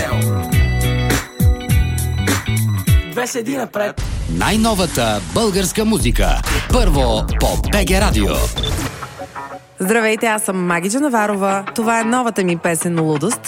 Две седи напред. Най-новата българска музика. Първо по БГ Радио. Здравейте, аз съм Маги Джанаварова. Това е новата ми песен "Лудост".